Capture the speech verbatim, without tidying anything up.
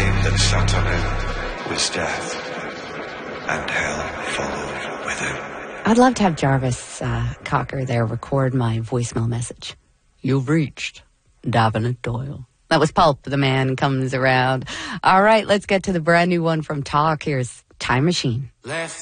that sat on him was death, and hell followed with him. I'd love to have Jarvis uh, Cocker there record my voicemail message. You've reached Davenant Doyle. That was Pulp, the man comes around. All right, let's get to the brand new one from Talk. Here's Time Machine. Left